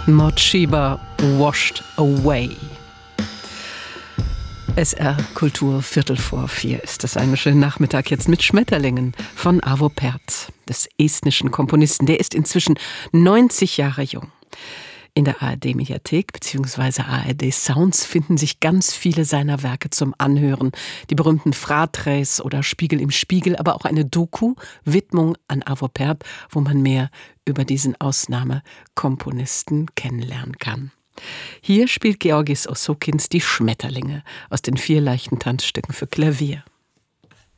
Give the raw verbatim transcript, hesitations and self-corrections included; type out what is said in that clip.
Morcheeba Washed Away. S R Kultur, Viertel vor vier ist es. Einen schönen Nachmittag jetzt mit Schmetterlingen von Arvo Pärt, des estnischen Komponisten. Der ist inzwischen neunzig Jahre jung. In der A R D-Mediathek bzw. A R D-Sounds finden sich ganz viele seiner Werke zum Anhören. Die berühmten Fratres oder Spiegel im Spiegel, aber auch eine Doku, Widmung an Arvo Pärt, wo man mehr über diesen Ausnahmekomponisten kennenlernen kann. Hier spielt Georgis Osokins die Schmetterlinge aus den vier leichten Tanzstücken für Klavier.